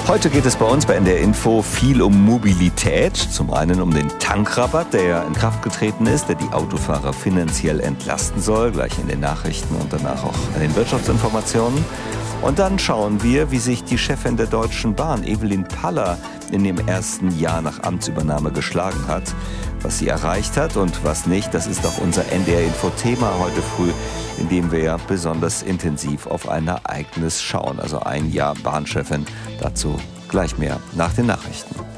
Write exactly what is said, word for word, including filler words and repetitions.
Heute geht es bei uns bei N D R Info viel um Mobilität. Zum einen um den Tankrabatt, der ja in Kraft getreten ist, der die Autofahrer finanziell entlasten soll, gleich in den Nachrichten und danach auch in den Wirtschaftsinformationen. Und dann schauen wir, wie sich die Chefin der Deutschen Bahn, Evelyn Paller, in dem ersten Jahr nach Amtsübernahme geschlagen hat. Was sie erreicht hat und was nicht, das ist auch unser N D R Info-Thema heute früh, in dem wir ja besonders intensiv auf ein Ereignis schauen. Also ein Jahr Bahnchefin, dazu gleich mehr nach den Nachrichten.